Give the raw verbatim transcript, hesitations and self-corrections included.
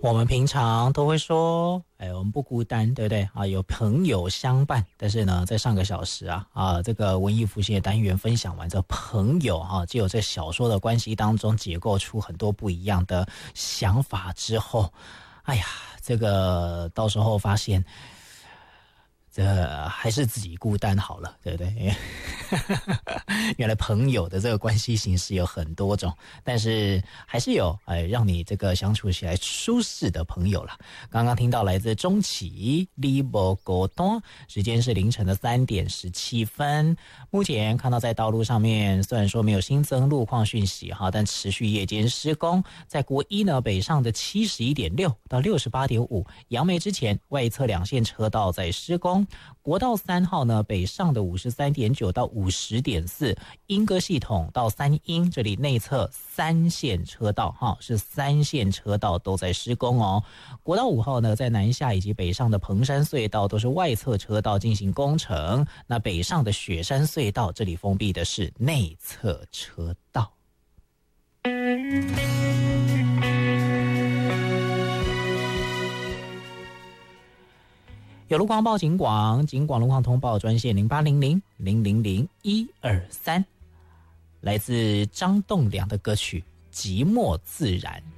我们平常都会说，哎，我们不孤单，对不对啊？有朋友相伴。但是呢，在上个小时啊，啊，这个文艺复兴的单元分享完这朋友哈，就有这小说的关系当中解构出很多不一样的想法之后，哎呀，这个到时候发现，这还是自己孤单好了，对不对？原来朋友的这个关系形式有很多种，但是还是有哎让你这个相处起来舒适的朋友了。刚刚听到来自中企 Libo 果东，时间是凌晨的三点十七分。目前看到在道路上面，虽然说没有新增路况讯息哈，但持续夜间施工。在国一呢北上的七十一点六到六十八点五，杨梅之前外侧两线车道在施工。国道三号呢北上的五十三点九到五十点四，莺歌系统到三莺这里内侧三线车道哈，是三线车道都在施工哦。国道五号呢在南下以及北上的彭山隧道都是外侧车道进行工程，那北上的雪山隧道这里封闭的是内侧车道。有路况报警广，警广路况通报专线零八零零零零零一二三，来自张栋梁的歌曲《寂寞自然》。